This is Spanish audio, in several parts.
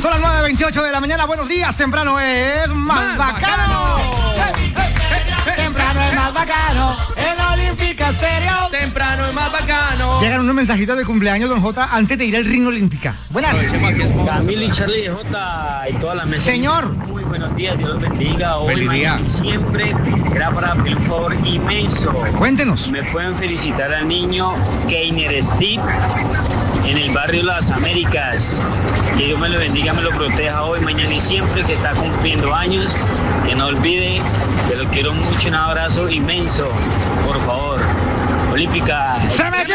Son las 9:28 de la mañana. Buenos días. Temprano es más bacano. Temprano es más bacano. En Olímpica Estéreo. Temprano es más bacano. Llegan unos mensajitos de cumpleaños, don J, antes de ir al ring Olímpica. Buenas. Camilo y Charlie J y toda la mesa. Señor. Muy buenos días, Dios los bendiga. Hoy, Feliz día. mañana y siempre. Era para pedir un favor inmenso. Cuéntenos. Me pueden felicitar al niño Keiner Steve en el barrio Las Américas. Que Dios me lo bendiga, me lo proteja hoy, mañana y siempre, que está cumpliendo años. Que no olvide que lo quiero mucho. Un abrazo inmenso. Por favor. Olímpica. ¡Se metió!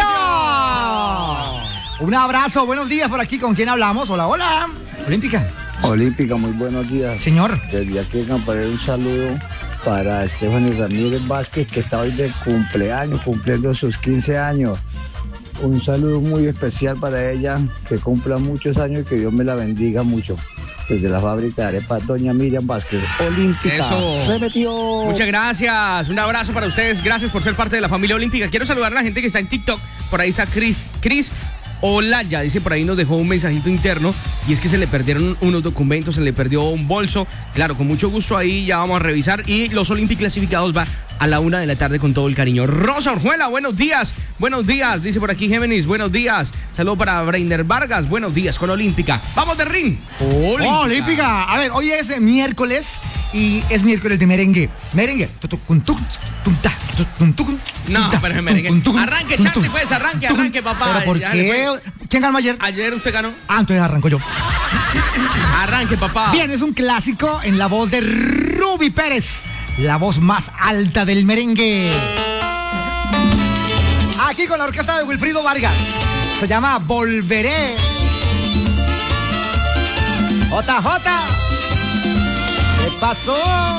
Un abrazo. Buenos días por aquí. ¿Con quién hablamos? Hola, hola. Olímpica. Olímpica, muy buenos días. Señor. Desde aquí en Campanero un saludo para Estefany Ramírez Vázquez, que está hoy de cumpleaños, cumpliendo sus 15 años. Un saludo muy especial para ella, que cumpla muchos años y que Dios me la bendiga mucho. Desde la fábrica de arepas, doña Miriam Vázquez. Olímpica. Eso. Se metió. Muchas gracias. Un abrazo para ustedes. Gracias por ser parte de la familia olímpica. Quiero saludar a la gente que está en TikTok. Por ahí está Cris Olaya, dice, por ahí nos dejó un mensajito interno, y es que se le perdieron unos documentos, se le perdió un bolso. Claro, con mucho gusto ahí ya vamos a revisar, y los Olímpicos clasificados va a la 1 de la tarde con todo el cariño. Rosa Orjuela, buenos días, dice por aquí Géminis, buenos días. Saludo para Brainer Vargas, buenos días con Olímpica. Vamos de ring. Olímpica. A ver, hoy es miércoles y es miércoles de merengue. Merengue. No, pero es merengue. Arranque, Charlie, pues, arranque, papá. ¿Pero por Ya qué? ¿Quién ganó ayer? Ayer usted ganó. Ah, entonces arranco yo. Arranque, papá. Bien, es un clásico en la voz de Ruby Pérez, la voz más alta del merengue. Aquí con la orquesta de Wilfrido Vargas. Se llama Volveré. JJ. ¿Qué pasó?